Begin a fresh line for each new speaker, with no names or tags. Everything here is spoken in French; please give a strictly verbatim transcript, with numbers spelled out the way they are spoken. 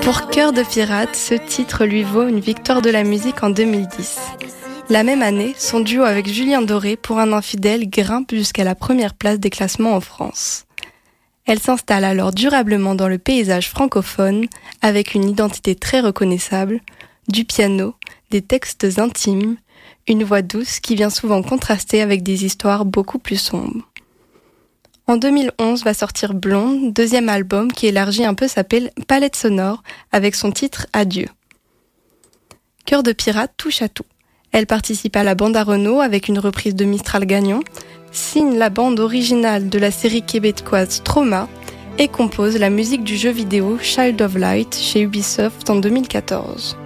Pour Cœur de pirate, ce titre lui vaut une victoire de la musique en deux mille dix. La même année, son duo avec Julien Doré pour un infidèle grimpe jusqu'à la première place des classements en France. Elle s'installe alors durablement dans le paysage francophone avec une identité très reconnaissable, du piano, des textes intimes, une voix douce qui vient souvent contraster avec des histoires beaucoup plus sombres. En deux mille onze va sortir Blonde, deuxième album qui élargit un peu sa palette sonore avec son titre Adieu. Cœur de pirate touche à tout. Elle participe à la bande à Renault avec une reprise de Mistral Gagnon, signe la bande originale de la série québécoise Trauma et compose la musique du jeu vidéo Child of Light chez Ubisoft en deux mille quatorze.